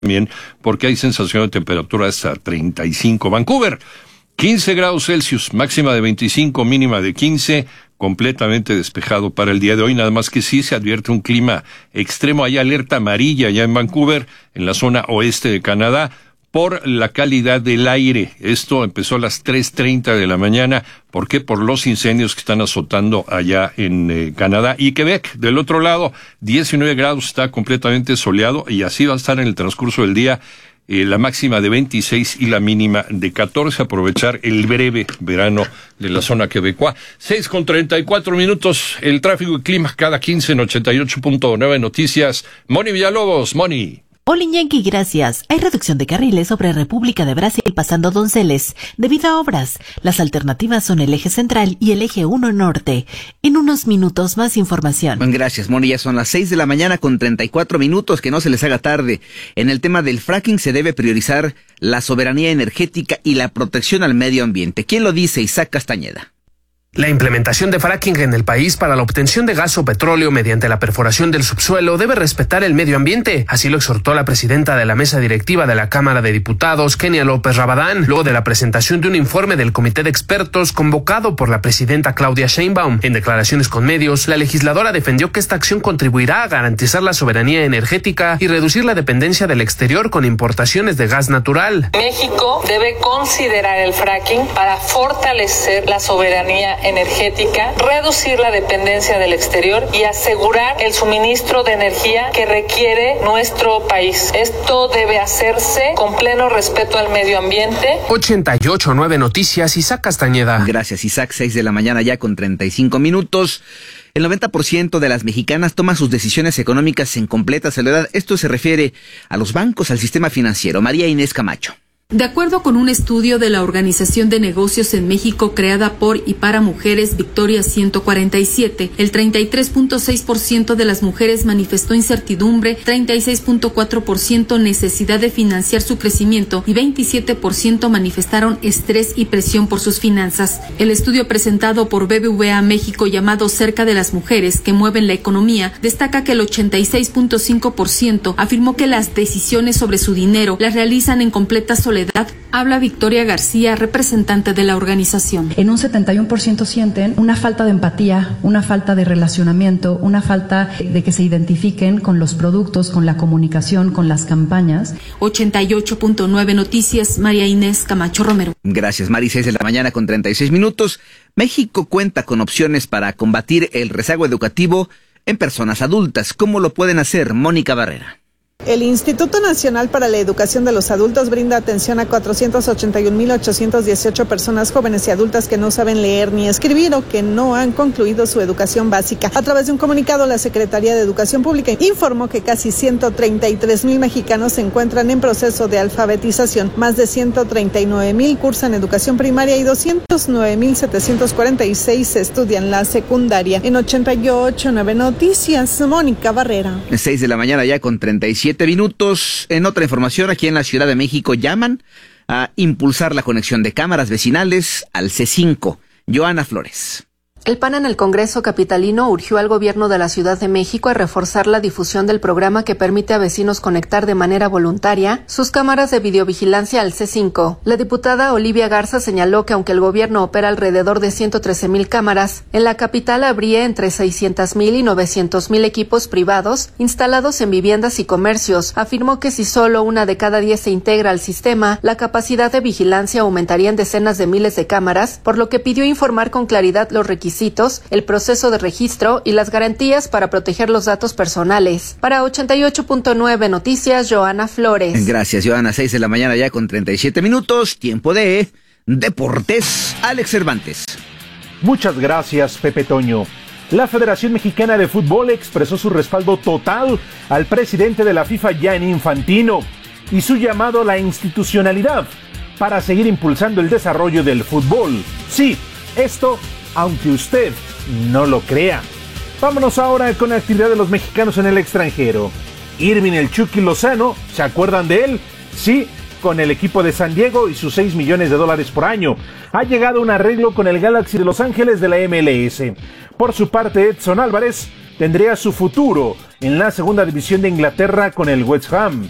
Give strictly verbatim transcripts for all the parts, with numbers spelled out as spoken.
también, porque hay sensación de temperatura hasta treinta y cinco. Vancouver, quince grados Celsius, máxima de veinticinco, mínima de quince, completamente despejado para el día de hoy, nada más que sí se advierte un clima extremo. Hay alerta amarilla ya en Vancouver, en la zona oeste de Canadá, por la calidad del aire. Esto empezó a las tres treinta de la mañana. ¿Por qué? Por los incendios que están azotando allá en eh, Canadá y Quebec. Del otro lado, diecinueve grados, está completamente soleado y así va a estar en el transcurso del día. Eh, la máxima de veintiséis y la mínima de catorce. Aprovechar el breve verano de la zona quebecua. seis con treinta y cuatro minutos. El tráfico y clima cada quince en ochenta y ocho punto nueve Noticias. Moni Villalobos, Moni. Hola Yankee, gracias. Hay reducción de carriles sobre República de Brasil pasando Donceles debido a obras. Las alternativas son el eje central y el eje uno norte. En unos minutos más información. Bueno, gracias, Moni. Ya son las seis de la mañana con treinta y cuatro minutos. Que no se les haga tarde. En el tema del fracking se debe priorizar la soberanía energética y la protección al medio ambiente. ¿Quién lo dice? Isaac Castañeda. La implementación de fracking en el país para la obtención de gas o petróleo mediante la perforación del subsuelo debe respetar el medio ambiente. Así lo exhortó la presidenta de la mesa directiva de la Cámara de Diputados, Kenia López Rabadán, luego de la presentación de un informe del comité de expertos convocado por la presidenta Claudia Sheinbaum. En declaraciones con medios, la legisladora defendió que esta acción contribuirá a garantizar la soberanía energética y reducir la dependencia del exterior con importaciones de gas natural. México debe considerar el fracking para fortalecer la soberanía energética, reducir la dependencia del exterior y asegurar el suministro de energía que requiere nuestro país. Esto debe hacerse con pleno respeto al medio ambiente. ochenta y ocho punto nueve Noticias, Isaac Castañeda. Gracias, Isaac. seis de la mañana ya con treinta y cinco minutos. El noventa por ciento de las mexicanas toma sus decisiones económicas en completa soledad. Esto se refiere a los bancos, al sistema financiero. María Inés Camacho. De acuerdo con un estudio de la Organización de Negocios en México creada por y para mujeres Victoria ciento cuarenta y siete, el treinta y tres punto seis por ciento de las mujeres manifestó incertidumbre, treinta y seis punto cuatro por ciento necesidad de financiar su crecimiento y veintisiete por ciento manifestaron estrés y presión por sus finanzas. El estudio presentado por B B V A México llamado Cerca de las Mujeres que mueven la economía destaca que el ochenta y seis punto cinco por ciento afirmó que las decisiones sobre su dinero las realizan en completa soledad. Habla Victoria García, representante de la organización. En un setenta y uno por ciento sienten una falta de empatía, una falta de relacionamiento, una falta de que se identifiquen con los productos, con la comunicación, con las campañas. ochenta y ocho punto nueve Noticias, María Inés Camacho Romero. Gracias, Mari. seis de la mañana con treinta y seis minutos. México cuenta con opciones para combatir el rezago educativo en personas adultas. ¿Cómo lo pueden hacer? Mónica Barrera. El Instituto Nacional para la Educación de los Adultos brinda atención a cuatrocientos ochenta y un mil ochocientos dieciocho personas jóvenes y adultas que no saben leer ni escribir o que no han concluido su educación básica. A través de un comunicado, la Secretaría de Educación Pública informó que casi ciento treinta y tres mil mexicanos se encuentran en proceso de alfabetización. Más de ciento treinta y nueve mil cursan educación primaria y doscientos nueve mil setecientos cuarenta y seis estudian la secundaria. En ochenta y ocho punto nueve Noticias, Mónica Barrera. seis de la mañana ya con treinta y siete minutos. En otra información, aquí en la Ciudad de México llaman a impulsar la conexión de cámaras vecinales al C cinco. Joana Flores. El P A N en el Congreso capitalino urgió al gobierno de la Ciudad de México a reforzar la difusión del programa que permite a vecinos conectar de manera voluntaria sus cámaras de videovigilancia al C cinco. La diputada Olivia Garza señaló que aunque el gobierno opera alrededor de ciento trece mil cámaras, en la capital habría entre seiscientos mil y novecientos mil equipos privados instalados en viviendas y comercios. Afirmó que si solo una de cada diez se integra al sistema, la capacidad de vigilancia aumentaría en decenas de miles de cámaras, por lo que pidió informar con claridad los requisitos, el proceso de registro y las garantías para proteger los datos personales. Para ochenta y ocho punto nueve Noticias, Joana Flores. Gracias, Joana. seis de la mañana ya con treinta y siete minutos. Tiempo de Deportes. Alex Cervantes. Muchas gracias, Pepe Toño. La Federación Mexicana de Fútbol expresó su respaldo total al presidente de la FIFA, Gianni Infantino, y su llamado a la institucionalidad para seguir impulsando el desarrollo del fútbol. Sí, esto aunque usted no lo crea. Vámonos ahora con la actividad de los mexicanos en el extranjero. Irving el Chucky Lozano, ¿se acuerdan de él? Sí, con el equipo de San Diego y sus seis millones de dólares por año. Ha llegado a un arreglo con el Galaxy de Los Ángeles de la M L S. Por su parte, Edson Álvarez tendría su futuro en la segunda división de Inglaterra con el West Ham.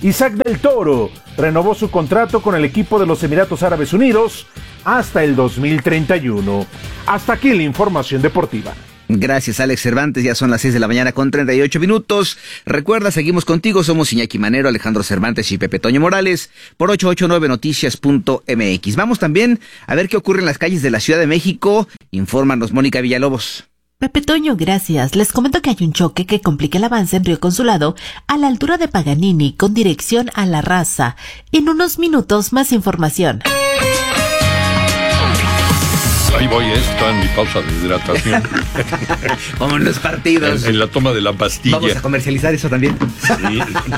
Isaac del Toro renovó su contrato con el equipo de los Emiratos Árabes Unidos hasta el dos mil treinta y uno. Hasta aquí la información deportiva. Gracias, Alex Cervantes. Ya son las seis de la mañana con treinta y ocho minutos. Recuerda, seguimos contigo. Somos Iñaki Manero, Alejandro Cervantes y Pepe Toño Morales por ochocientos ochenta y nueve noticias punto m x. Vamos también a ver qué ocurre en las calles de la Ciudad de México. Infórmanos, Mónica Villalobos. Pepe Toño, gracias. Les comento que hay un choque que complica el avance en Río Consulado a la altura de Paganini con dirección a La Raza. En unos minutos más información. Ahí voy, está en mi pausa de hidratación. Como en los partidos. En, en la toma de la pastilla. Vamos a comercializar eso también. Sí.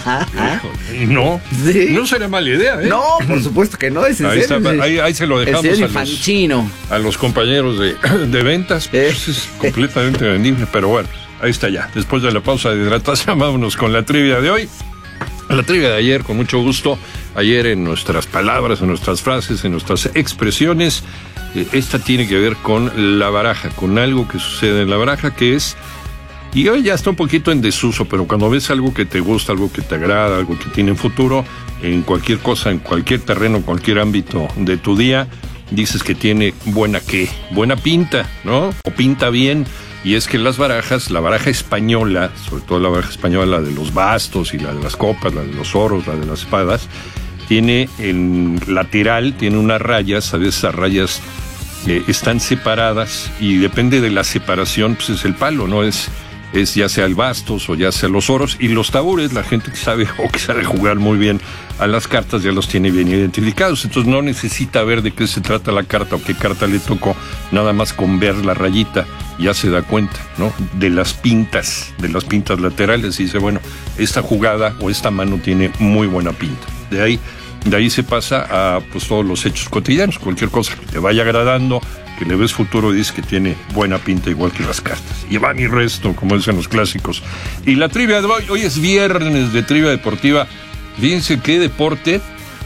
No, ¿Sí? No sería mala idea, ¿eh? No, por supuesto que no. Es en ahí, serio, está, ahí, ahí se lo dejamos a los, a los compañeros de, de ventas. Pues es completamente vendible, pero bueno, ahí está ya. Después de la pausa de hidratación, vámonos con la trivia de hoy. La trivia de ayer, con mucho gusto. Ayer en nuestras palabras, en nuestras frases, en nuestras expresiones. Esta tiene que ver con la baraja, con algo que sucede en la baraja, que es, y hoy ya está un poquito en desuso, pero cuando ves algo que te gusta, algo que te agrada, algo que tiene futuro, en cualquier cosa, en cualquier terreno, cualquier ámbito de tu día, dices que tiene buena qué, buena pinta, ¿no? O pinta bien. Y es que las barajas, la baraja española, sobre todo la baraja española, la de los bastos y la de las copas, la de los oros, la de las espadas, tiene en lateral, tiene unas rayas, a veces esas rayas eh, están separadas y depende de la separación, pues es el palo, ¿no? Es, es ya sea el bastos o ya sea los oros, y los tabures, la gente que sabe o que sabe jugar muy bien a las cartas ya los tiene bien identificados, entonces no necesita ver de qué se trata la carta o qué carta le tocó, nada más con ver la rayita ya se da cuenta, ¿no? De las pintas, de las pintas laterales, y dice, bueno, esta jugada o esta mano tiene muy buena pinta. De ahí, de ahí se pasa a pues todos los hechos cotidianos, cualquier cosa que te vaya agradando, que le ves futuro, dices que tiene buena pinta igual que las cartas. Y va mi resto, como dicen los clásicos. Y la trivia de hoy, hoy es viernes de trivia deportiva. Fíjense qué deporte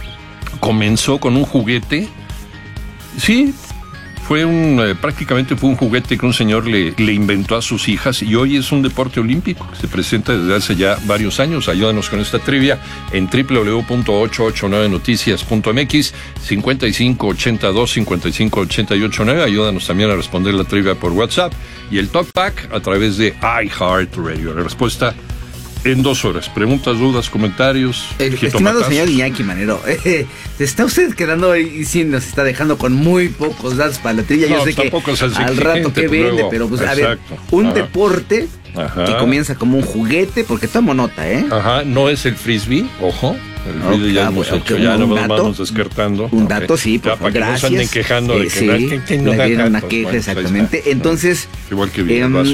comenzó con un juguete. Sí, fue un, eh, prácticamente fue un juguete que un señor le, le inventó a sus hijas, y hoy es un deporte olímpico que se presenta desde hace ya varios años. Ayúdanos con esta trivia en doble u doble u doble u punto ochocientos ochenta y nueve noticias punto m x, cincuenta y cinco ochenta y dos cincuenta y cinco ochenta y ocho nueve. Ayúdanos también a responder la trivia por WhatsApp y el Talkback a través de iHeartRadio. La respuesta en dos horas. Preguntas, dudas, comentarios. Eh, estimado señor Iñaki Manero, eh, se está usted quedando y sí nos está dejando con muy pocos datos para la trilla. No, Yo sé que al rato que vende, luego, pero pues exacto, a ver, un ajá. deporte ajá. que comienza como un juguete, porque tomo nota, ¿eh? Ajá, no es el frisbee, ojo. El frisbee okay, ya hemos okay, hecho, okay, ya nos vamos descartando. Un okay. dato, sí, por favor, gracias. Para que no se anden quejando de eh, que sí, no, que, que no le da viene una datos, queja, bueno, exactamente. Entonces, igual que bien, eh,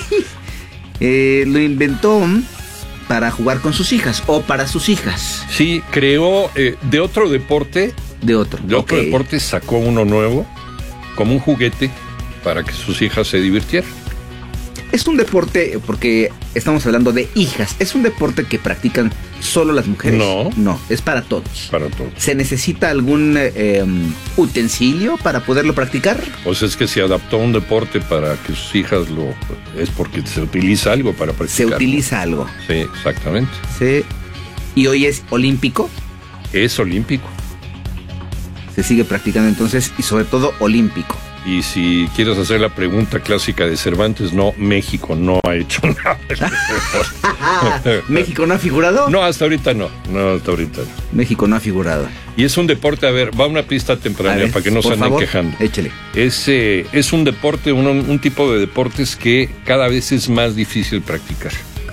eh, lo inventó para jugar con sus hijas o para sus hijas. Sí, creó eh, de otro deporte. De otro. De otro okay. deporte sacó uno nuevo, como un juguete, para que sus hijas se divirtieran. Es un deporte, porque estamos hablando de hijas, ¿es un deporte que practican solo las mujeres? No. No, es para todos. Para todos. ¿Se necesita algún eh, utensilio para poderlo practicar? Pues es que se adaptó a un deporte para que sus hijas lo... Es porque se utiliza algo para practicar. Se utiliza algo. Sí, exactamente. Sí. ¿Y hoy es olímpico? Es olímpico. Se sigue practicando entonces, y sobre todo olímpico. Y si quieres hacer la pregunta clásica de Cervantes, no, México no ha hecho nada. ¿México no ha figurado? No, hasta ahorita no, no, hasta ahorita no. México no ha figurado. Y es un deporte, a ver, va una pista temprana ver, para que no se anden favor, quejando. Échele. Es, eh, es un deporte, un, un tipo de deportes que cada vez es más difícil practicar.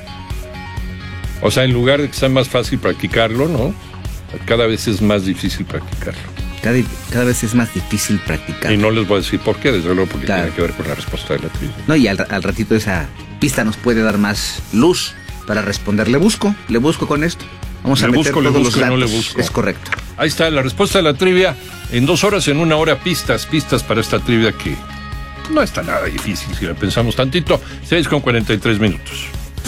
O sea, en lugar de que sea más fácil practicarlo, ¿no? Cada vez es más difícil practicarlo. Cada, cada vez es más difícil practicar. Y no les voy a decir por qué, desde luego, porque claro. tiene que ver con la respuesta de la trivia. No, y al, al ratito esa pista nos puede dar más luz para responder. Le busco, le busco con esto. Vamos le a meter busco, todos le busco, los datos. No le busco. Es correcto. Ahí está la respuesta de la trivia. En dos horas, en una hora, pistas, pistas para esta trivia que no está nada difícil si la pensamos tantito. seis con cuarenta y tres minutos.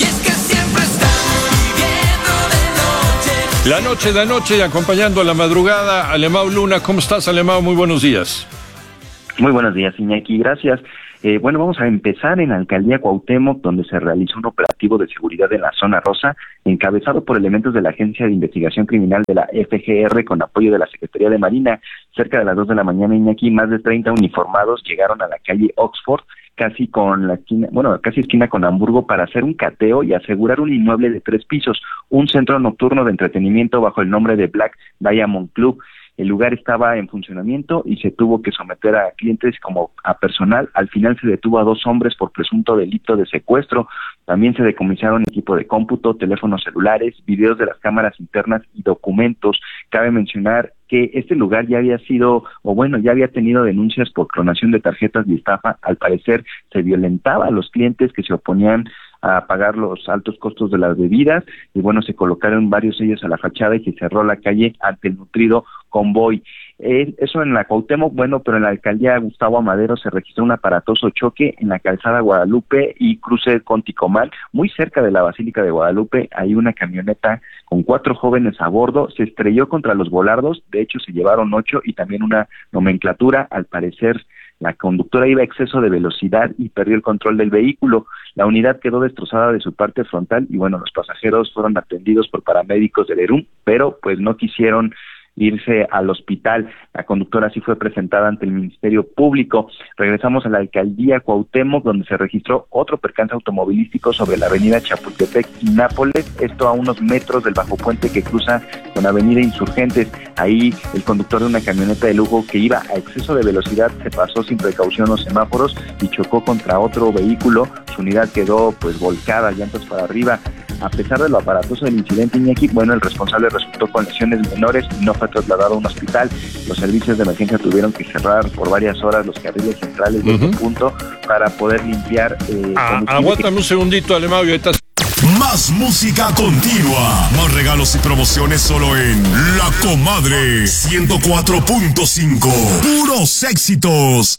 La noche de anoche, acompañando a la madrugada, Alemão Luna. ¿Cómo estás, Alemão? Muy buenos días. Muy buenos días, Iñaki. Gracias. Eh, bueno, vamos a empezar en la Alcaldía Cuauhtémoc, donde se realizó un operativo operativo de seguridad en la zona rosa, encabezado por elementos de la Agencia de Investigación Criminal de la F G R con apoyo de la Secretaría de Marina. Cerca de las dos de la mañana, Iñaki, más de treinta uniformados llegaron a la calle Oxford, casi con la esquina, bueno, casi esquina con Hamburgo, para hacer un cateo y asegurar un inmueble de tres pisos, un centro nocturno de entretenimiento bajo el nombre de Black Diamond Club. El lugar estaba en funcionamiento y se tuvo que someter a clientes como a personal. Al final se detuvo a dos hombres por presunto delito de secuestro. También se decomisaron equipo de cómputo, teléfonos celulares, videos de las cámaras internas y documentos. Cabe mencionar que este lugar ya había sido, o bueno, ya había tenido denuncias por clonación de tarjetas y estafa. Al parecer se violentaba a los clientes que se oponían a pagar los altos costos de las bebidas, y bueno, se colocaron varios sellos a la fachada y se cerró la calle ante el nutrido convoy. Eh, eso en la Cuauhtémoc, bueno, pero en la alcaldía Gustavo Amadero se registró un aparatoso choque en la calzada Guadalupe y cruce con Ticomán, muy cerca de la Basílica de Guadalupe. Hay una camioneta con cuatro jóvenes a bordo, se estrelló contra los volardos, de hecho se llevaron ocho y también una nomenclatura. Al parecer la conductora iba a exceso de velocidad y perdió el control del vehículo. La unidad quedó destrozada de su parte frontal y bueno, los pasajeros fueron atendidos por paramédicos del ERUM, pero pues no quisieron irse al hospital. La conductora sí fue presentada ante el Ministerio Público. Regresamos a la alcaldía Cuauhtémoc, donde se registró otro percance automovilístico sobre la avenida Chapultepec y Nápoles, esto a unos metros del bajo puente que cruza con avenida Insurgentes. Ahí el conductor de una camioneta de lujo que iba a exceso de velocidad se pasó sin precaución los semáforos y chocó contra otro vehículo. Su unidad quedó pues volcada, llantas para arriba. A pesar de lo aparatoso del incidente, Iñaki, bueno, el responsable resultó con lesiones menores y no fue trasladado a un hospital. Los servicios de emergencia tuvieron que cerrar por varias horas los carriles centrales de este uh-huh. punto para poder limpiar. Eh, ah, aguántame que... un segundito, Alemão, y ahorita... Más música continua, más regalos y promociones solo en La Comadre ciento cuatro punto cinco. Puros éxitos.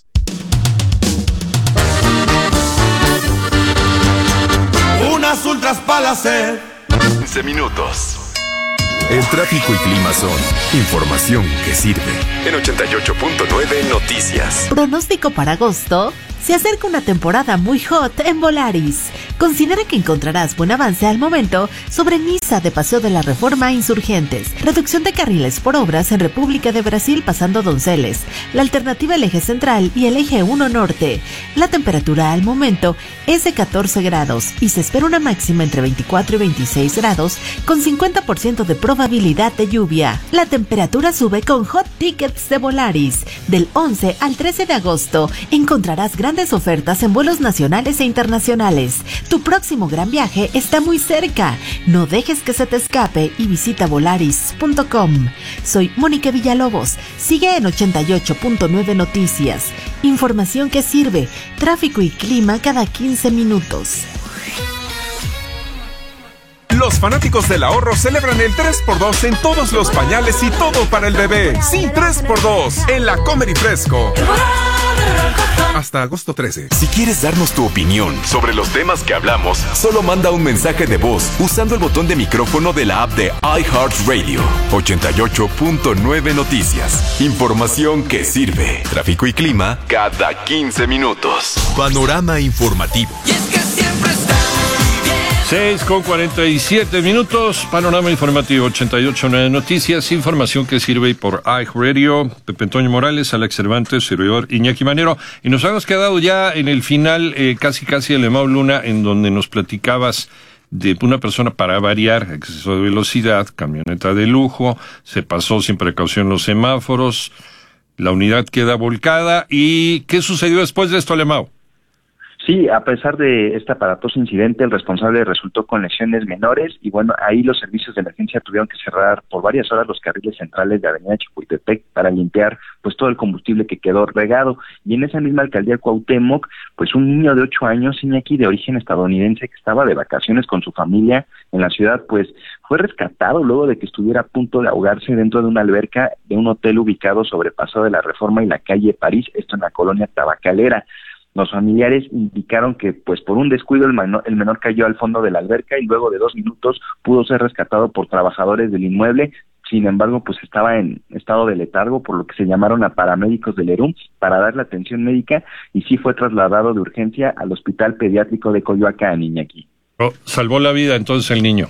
Unas ultras para hacer quince minutos. El tráfico y clima son información que sirve. En ochenta y ocho punto nueve Noticias. Pronóstico para agosto. Se acerca una temporada muy hot en Volaris. Considera que encontrarás buen avance al momento sobre Niza de Paseo de la Reforma Insurgentes. Reducción de carriles por obras en República de Brasil pasando Donceles. La alternativa el eje central y el eje uno norte. La temperatura al momento es de catorce grados y se espera una máxima entre veinticuatro y veintiséis grados con cincuenta por ciento de probabilidad de lluvia. La temperatura sube con Hot Tickets de Volaris. Del once al trece de agosto encontrarás grandes ofertas en vuelos nacionales e internacionales. Tu próximo gran viaje está muy cerca. No dejes que se te escape y visita volaris punto com. Soy Mónica Villalobos. Sigue en ochenta y ocho punto nueve Noticias. Información que sirve. Tráfico y clima cada quince minutos. Los fanáticos del ahorro celebran el tres por dos en todos los pañales y todo para el bebé. Sí, tres por dos en la Comer y Fresco. Hasta agosto trece. Si quieres darnos tu opinión sobre los temas que hablamos, solo manda un mensaje de voz usando el botón de micrófono de la app de iHeartRadio. ochenta y ocho punto nueve Noticias. Información que sirve. Tráfico y clima cada quince minutos. Panorama informativo. Y es que siempre está seis con cuarenta y siete minutos, panorama informativo ochenta y ocho punto nueve Noticias, información que sirve por iHeartRadio. Pepe Antonio Morales, Alex Cervantes, servidor Iñaki Manero, y nos hemos quedado ya en el final, eh, casi casi Alemão Luna, en donde nos platicabas de una persona, para variar, exceso de velocidad, camioneta de lujo, se pasó sin precaución los semáforos, la unidad queda volcada. ¿Y qué sucedió después de esto, Alemão? Sí, a pesar de este aparatoso incidente, el responsable resultó con lesiones menores y bueno, ahí los servicios de emergencia tuvieron que cerrar por varias horas los carriles centrales de avenida Chapultepec para limpiar pues todo el combustible que quedó regado. Y en esa misma alcaldía Cuauhtémoc, pues un niño de ocho años, Iñaki, de origen estadounidense, que estaba de vacaciones con su familia en la ciudad, pues fue rescatado luego de que estuviera a punto de ahogarse dentro de una alberca de un hotel ubicado sobre Paseo de la Reforma y la calle París, esto en la colonia Tabacalera. Los familiares indicaron que, pues, por un descuido el menor, el menor cayó al fondo de la alberca y luego de dos minutos pudo ser rescatado por trabajadores del inmueble. Sin embargo, pues estaba en estado de letargo, por lo que se llamaron a paramédicos del ERUM para darle atención médica y sí fue trasladado de urgencia al Hospital Pediátrico de Coyoacán, Iñaki. Oh, salvó la vida entonces el niño.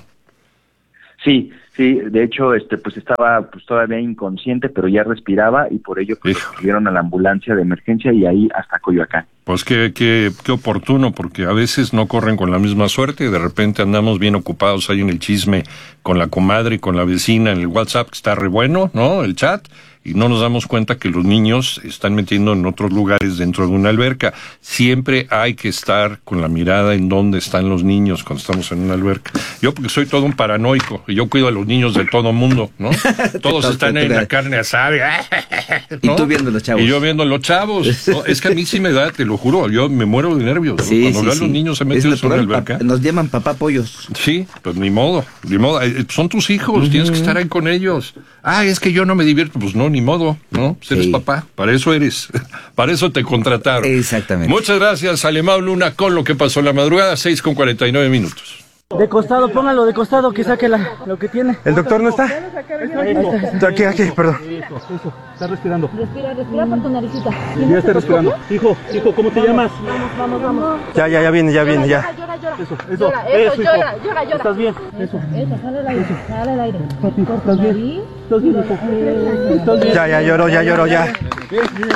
Sí, sí, de hecho, este, pues estaba pues todavía inconsciente, pero ya respiraba y por ello pues, lo subieron a la ambulancia de emergencia y ahí hasta Coyoacán. Pues qué, qué, qué oportuno, porque a veces no corren con la misma suerte y de repente andamos bien ocupados ahí en el chisme con la comadre y con la vecina en el WhatsApp, que está re bueno, ¿no? El chat. Y no nos damos cuenta que los niños están metiendo en otros lugares dentro de una alberca. Siempre hay que estar con la mirada en dónde están los niños cuando estamos en una alberca. Yo porque soy todo un paranoico, y yo cuido a los niños de todo mundo, ¿no? Todos están en la carne asada, ¿no? Y tú viendo los chavos. Y yo viendo los chavos. No, es que a mí sí me da, te lo juro, yo me muero de nervios. Sí, cuando sí, veo sí. a los niños se meten en una alberca. Nos llaman papá pollos. Sí, pues ni modo, ni modo. Son tus hijos, uh-huh. Tienes que estar ahí con ellos. Ah, es que yo no me divierto. Pues no, ni modo, ¿no? Pues eres sí. papá, para eso eres, para eso te contrataron. Exactamente. Muchas gracias, Alemão Luna, con lo que pasó en la madrugada, seis con cuarenta y nueve minutos. De costado, póngalo de costado, que saque la, lo que tiene. ¿El doctor no está? Ahí está. Está aquí, aquí, perdón. Eso, eso, está respirando. Respira, respira por tu naricita. Ya está respirando. Hijo, hijo, ¿cómo te llamas? Vamos, vamos, vamos. Ya, ya, ya viene, ya viene, ya. Llora, llora, Eso, eso, llora, eso, eso, llora, llora, llora. ¿Estás bien? Eso, eso, sale el aire, sale el aire. Papi, ¿estás bien? ¿Estás bien, hijo? ¿Estás bien? Ya, ya lloró, ya lloró, ya. Bien, bien.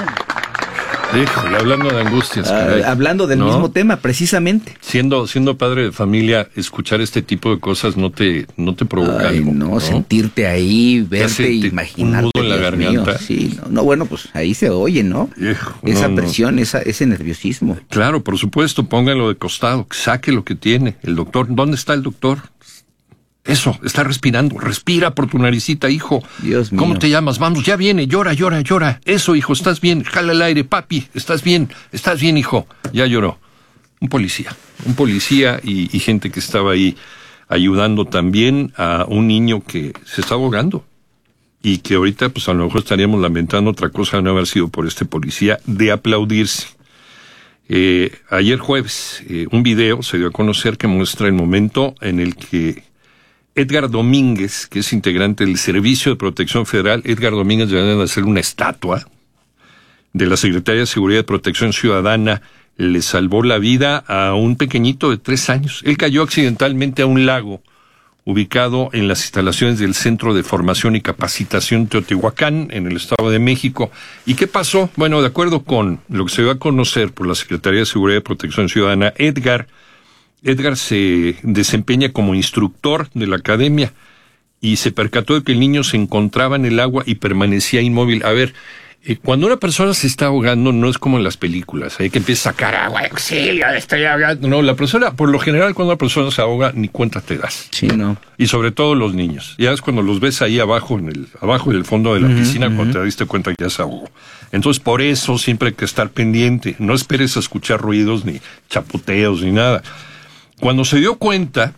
Híjole, hablando de angustias. Ah, caray, hablando del ¿no? mismo tema, precisamente. Siendo siendo padre de familia, escuchar este tipo de cosas no te no te provoca Ay, algo, no, ¿no? sentirte ahí, verte, te, imaginarte. Un nudo en la Dios garganta. Mío, sí, no, no, bueno, pues ahí se oye, ¿no? Hijo, esa no, presión, no. esa ese nerviosismo. Claro, por supuesto, pónganlo de costado, saque lo que tiene. El doctor, ¿dónde está el doctor? Eso, está respirando, respira por tu naricita, hijo. Dios mío. ¿Cómo te llamas? Vamos, ya viene, llora, llora, llora. Eso, hijo, estás bien, jala el aire, papi, estás bien, estás bien, hijo. Ya lloró. Un policía, un policía y, y gente que estaba ahí ayudando también a un niño que se está ahogando. Y que ahorita, pues a lo mejor estaríamos lamentando otra cosa de no haber sido por este policía, de aplaudirse. Eh, ayer jueves, eh, un video se dio a conocer que muestra el momento en el que Edgar Domínguez, que es integrante del Servicio de Protección Federal, Edgar Domínguez debería de hacer una estatua de la Secretaría de Seguridad y Protección Ciudadana, le salvó la vida a un pequeñito de tres años. Él cayó accidentalmente a un lago ubicado en las instalaciones del Centro de Formación y Capacitación Teotihuacán, en el Estado de México. ¿Y qué pasó? Bueno, de acuerdo con lo que se dio a conocer por la Secretaría de Seguridad y Protección Ciudadana, Edgar Edgar se desempeña como instructor de la academia y se percató de que el niño se encontraba en el agua y permanecía inmóvil. A ver, eh, cuando una persona se está ahogando no es como en las películas, hay que empieza a sacar agua, auxilio, estoy ahogando. No, la persona, por lo general cuando una persona se ahoga ni cuenta te das. Sí, no. Y sobre todo los niños. Ya es cuando los ves ahí abajo, en el abajo del fondo de la uh-huh, piscina, uh-huh. cuando te diste cuenta que ya se ahogó. Entonces, por eso siempre hay que estar pendiente. No esperes a escuchar ruidos, ni chapoteos, ni nada. Cuando se dio cuenta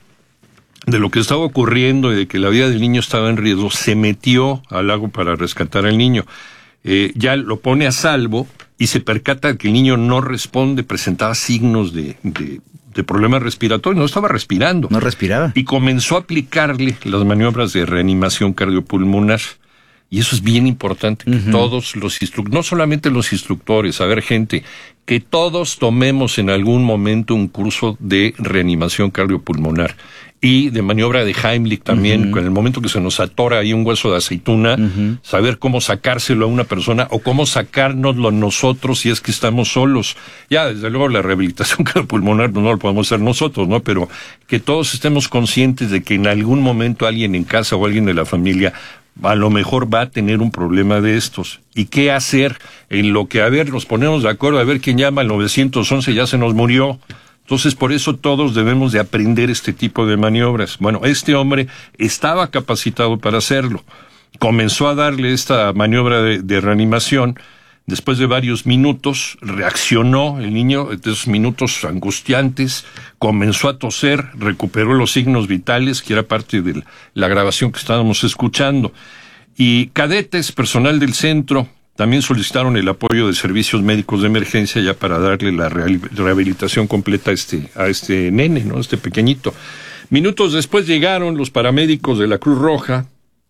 de lo que estaba ocurriendo y de que la vida del niño estaba en riesgo, se metió al lago para rescatar al niño. Eh, ya lo pone a salvo y se percata de que el niño no responde, presentaba signos de, de, de problemas respiratorios, no estaba respirando. No respiraba. Y comenzó a aplicarle las maniobras de reanimación cardiopulmonar. Y eso es bien importante, que uh-huh. todos los instructores, no solamente los instructores, a ver gente, que todos tomemos en algún momento un curso de reanimación cardiopulmonar y de maniobra de Heimlich también, uh-huh. en el momento que se nos atora ahí un hueso de aceituna, uh-huh. saber cómo sacárselo a una persona o cómo sacárnoslo nosotros si es que estamos solos. Ya, desde luego, la rehabilitación cardiopulmonar no lo podemos hacer nosotros, ¿no? Pero que todos estemos conscientes de que en algún momento alguien en casa o alguien de la familia a lo mejor va a tener un problema de estos. ¿Y qué hacer? En lo que, a ver, nos ponemos de acuerdo, a ver quién llama al nueve once, ya se nos murió. Entonces, por eso todos debemos de aprender este tipo de maniobras. Bueno, este hombre estaba capacitado para hacerlo. Comenzó a darle esta maniobra de, de reanimación. Después de varios minutos, reaccionó el niño, de esos minutos angustiantes, comenzó a toser, recuperó los signos vitales, que era parte de la grabación que estábamos escuchando. Y cadetes, personal del centro, también solicitaron el apoyo de servicios médicos de emergencia ya para darle la rehabilitación completa a este, a este nene, ¿no? A este pequeñito. Minutos después llegaron los paramédicos de la Cruz Roja.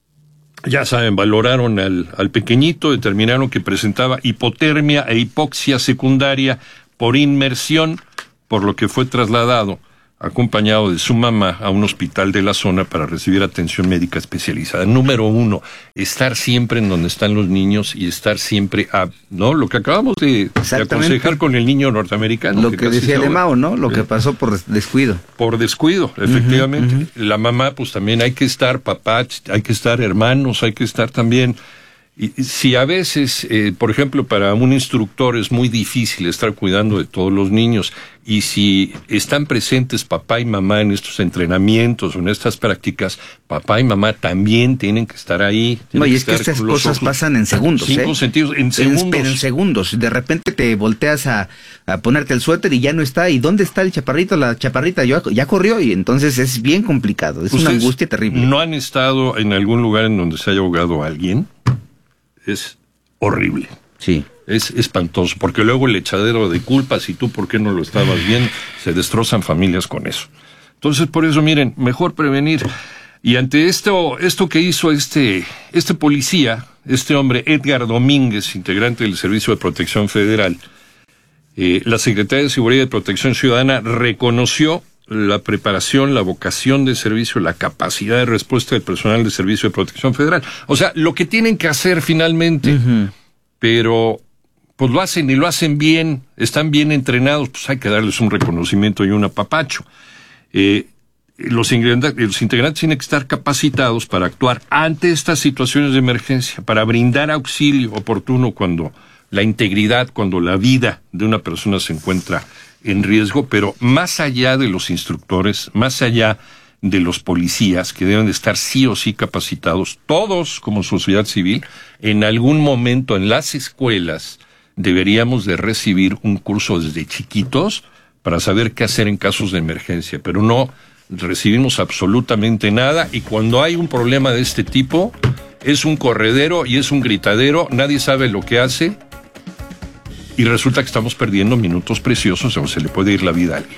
Ya saben, valoraron al, al pequeñito, determinaron que presentaba hipotermia e hipoxia secundaria por inmersión, por lo que fue trasladado acompañado de su mamá a un hospital de la zona para recibir atención médica especializada. Número uno, estar siempre en donde están los niños y estar siempre a, ¿no? Lo que acabamos de, de aconsejar con el niño norteamericano. Lo que, que decía el Emao, ¿no? Lo eh, que pasó por descuido. Por descuido, efectivamente. Uh-huh, uh-huh. La mamá, pues también hay que estar, papá, hay que estar hermanos, hay que estar también. Y si a veces, eh, por ejemplo, para un instructor es muy difícil estar cuidando de todos los niños, y si están presentes papá y mamá en estos entrenamientos o en estas prácticas, papá y mamá también tienen que estar ahí. No, y es que estas cosas pasan en segundos. Cinco ¿eh? sentidos, en segundos. Pero en segundos. De repente te volteas a, a ponerte el suéter y ya no está. ¿Y dónde está el chaparrito? La chaparrita ya, ya corrió, y entonces es bien complicado. Es una angustia terrible. ¿No han estado en algún lugar en donde se haya ahogado a alguien? Es horrible. Sí. Es espantoso, porque luego el echadero de culpas, y tú por qué no lo estabas viendo, se destrozan familias con eso. Entonces, por eso, miren, mejor prevenir. Y ante esto, esto que hizo este, este policía, este hombre, Edgar Domínguez, integrante del Servicio de Protección Federal, eh, la Secretaría de Seguridad y Protección Ciudadana reconoció la preparación, la vocación de servicio, la capacidad de respuesta del personal de Servicio de Protección Federal. O sea, lo que tienen que hacer finalmente, uh-huh. pero pues lo hacen y lo hacen bien, están bien entrenados, pues hay que darles un reconocimiento y un apapacho. Eh, los, integrantes, los integrantes tienen que estar capacitados para actuar ante estas situaciones de emergencia, para brindar auxilio oportuno cuando la integridad, cuando la vida de una persona se encuentra en riesgo, pero más allá de los instructores, más allá de los policías, que deben de estar sí o sí capacitados, todos como sociedad civil, en algún momento en las escuelas deberíamos de recibir un curso desde chiquitos para saber qué hacer en casos de emergencia, pero no recibimos absolutamente nada, y cuando hay un problema de este tipo, es un corredero y es un gritadero, nadie sabe lo que hace, y resulta que estamos perdiendo minutos preciosos donde se le puede ir la vida a alguien.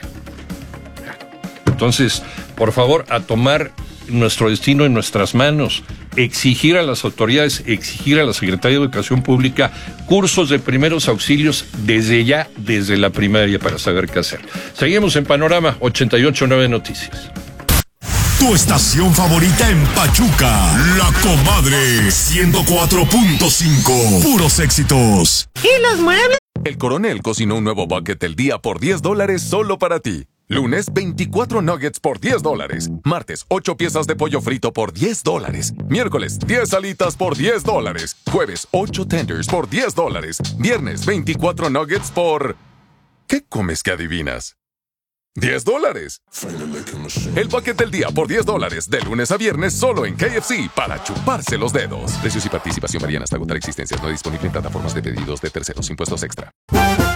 Entonces, por favor, a tomar nuestro destino en nuestras manos, exigir a las autoridades, exigir a la Secretaría de Educación Pública cursos de primeros auxilios desde ya, desde la primaria, para saber qué hacer. Seguimos en Panorama ochenta y ocho punto nueve Noticias. Tu estación favorita en Pachuca, La Comadre, ciento cuatro punto cinco, puros éxitos. ¿Y los muebles? El Coronel cocinó un nuevo bucket del día por diez dólares solo para ti. Lunes, veinticuatro nuggets por diez dólares. Martes, ocho piezas de pollo frito por diez dólares. Miércoles, diez alitas por diez dólares. Jueves, ocho tenders por diez dólares. Viernes, veinticuatro nuggets por... ¿Qué comes que adivinas? diez dólares. El bucket del día por diez dólares, de lunes a viernes, solo en K F C, para chuparse los dedos. Precios y participación varían hasta agotar existencias. No disponible en plataformas de pedidos de terceros. Impuestos extra.